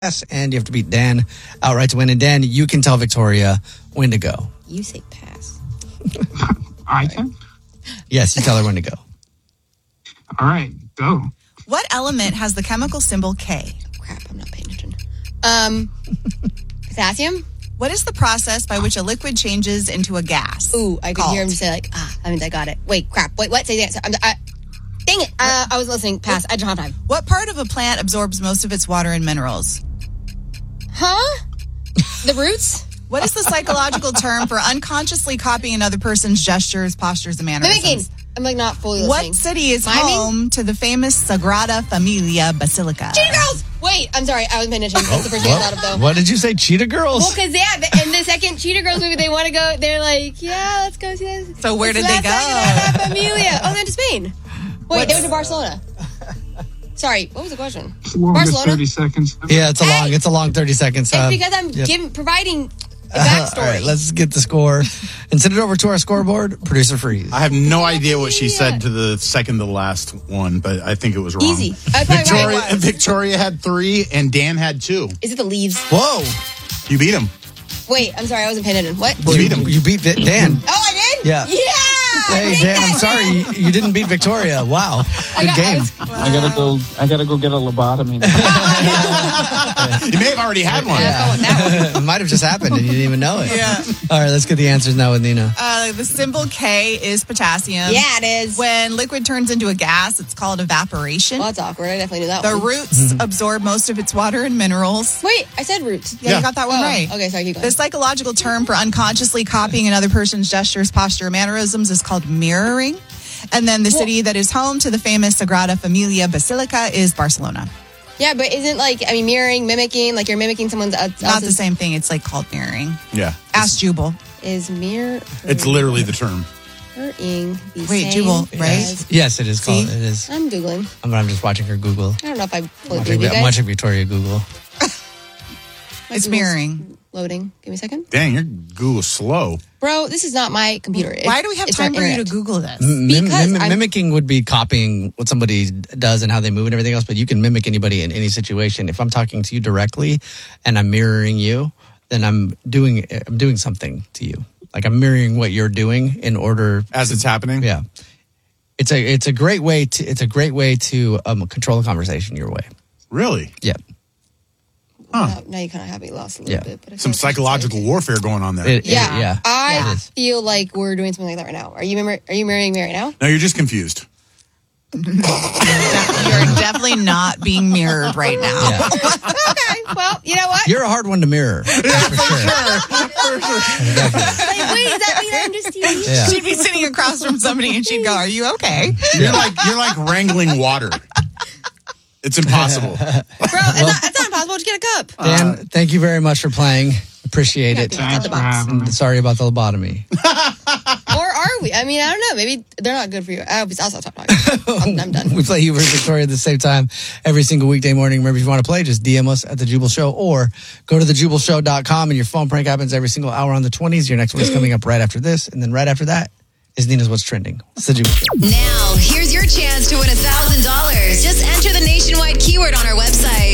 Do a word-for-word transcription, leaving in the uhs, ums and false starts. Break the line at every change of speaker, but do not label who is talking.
and you have to beat Dan outright to win. And Dan, you can tell Victoria when to go.
You say pass.
I can?
Yes, you tell her when to go.
All right, go.
What element has the chemical symbol K?
Crap, I'm not paying attention. Um, potassium?
What is the process by which a liquid changes into a gas?
Ooh, I could
called?
hear him say like, ah, I mean, I got it. Wait, crap. Wait, what? Say the answer. I'm, I, dang it. Uh, I was listening. Pass. I don't have time.
What part of a plant absorbs most of its water and minerals?
Huh? The roots?
What is the psychological term for unconsciously copying another person's gestures, postures, and mannerisms?
Mimicking. I'm like not fully listening.
What city is
Miming?
home to the famous Sagrada Familia Basilica?
Cheetah Girls! Wait, I'm sorry. I was paying attention. That's the first thing I thought of, though.
What did you say? Cheetah Girls?
Well, because, yeah, the- in the second Cheetah Girls movie, they want to go, they're like, yeah, let's go see that.
So where
It's
did they
La
go?
Sagrada Familia. Oh, they went to Spain. Wait,
What's-
they went to Barcelona. Sorry, what was the question?
It's a long
Barcelona?
thirty seconds.
Yeah, it's a
Hey!
long, it's a long thirty seconds.
It's
Uh,
because I'm
yep.
giving, providing a backstory.
All right, let's get the score and send it over to our scoreboard, Producer Freeze.
I have no idea what she said to the second to the last one, but I think it was wrong.
Easy. I probably
Victoria,
right.
Victoria had three and Dan had two.
Is it the leaves?
Whoa.
You beat him.
Wait, I'm sorry, I wasn't paying attention. What?
Well,
You
you,
beat him.
you beat Vi- Dan.
Oh, I did?
Yeah.
Yeah!
Hey,
Take
Dan,
that,
I'm sorry. You, you didn't beat Victoria. Wow.
I
Good
got- I
game.
was-
I gotta go. I gotta go get a lobotomy.
You may have already had one.
Yeah, go with that one.
It might have just happened and you didn't even know it.
Yeah.
All right, let's get the answers now with Nina.
Uh, the symbol K is potassium.
Yeah, it is.
When liquid turns into a gas, it's called evaporation.
Well, that's awkward. I definitely knew that
The
one.
roots absorb most of its water and minerals.
Wait, I said roots.
Yeah,
Yeah.
you got that one
Oh,
right.
okay, sorry, keep going.
The psychological term for unconsciously copying another person's gestures, posture, or mannerisms is called mirroring. And then the
Well-
city that is home to the famous Sagrada Familia Basilica is Barcelona.
Yeah, but isn't like, I mean, mirroring, mimicking, like you're mimicking someone's else's.
Not the same thing. It's like called mirroring.
Yeah.
Ask Jubal.
Is mirror.
It's literally the term.
Mirroring the
Wait,
same
Jubal, right?
as-
Yes, it is called.
See?
It is.
I'm Googling.
I'm, I'm just watching her Google.
I don't know if I
I'm
fully
watching,
believe you
I'm
guys.
watching Victoria Google.
My
It's
Google's
mirroring.
Loading. Give me a second.
Dang, your Google's slow.
Bro, this is not my computer.
Why do we have
It's
time
my
for you to
internet.
Google this?
Mim-
Because
mim-
I'm-
mimicking would be copying what somebody does and how they move and everything else, but you can mimic anybody in any situation. If I'm talking to you directly and I'm mirroring you, then I'm doing I'm doing something to you. Like I'm mirroring what you're doing in order.
As it's happening?
Yeah, it's a it's a great way to it's a great way to um, control a conversation your way.
Really?
Yeah,
Now, now you kind of have me lost a little
Yeah.
bit. But I feel
Some
like it's
psychological
like-
warfare going on there.
It- it-
Yeah,
yeah.
I
Yeah, it is.
feel like we're doing something like that right now. Are you memor- Are you marrying me right now?
No, you're just confused.
You're definitely not being mirrored right now.
Yeah.
Okay, well, you know what?
You're a hard one to mirror. That's for sure.
Like, wait, does that mean I'm just you?
Yeah.
She'd be sitting across from somebody and she'd go, "Are you okay?"
You're like you're like wrangling water. It's impossible.
Bro, it's, not, it's not impossible. Just get a cup.
Dan, thank you very much for playing. Appreciate it.
Thanks for having me.
And sorry about the lobotomy.
Or are we? I mean, I don't know. Maybe they're not good for you. I'll, I'll stop talking. I'm, I'm done.
We play you versus Victoria at the same time every single weekday morning. Remember, if you want to play, just D M us at The Jubal Show or go to the jubal show dot com and your phone prank happens every single hour on the twenties. Your next one is coming up right after this. And then right after that is Nina's What's Trending. It's The Jubal Show.
Now, here's your chance to win one thousand dollars. Just enter the nationwide keyword on our website.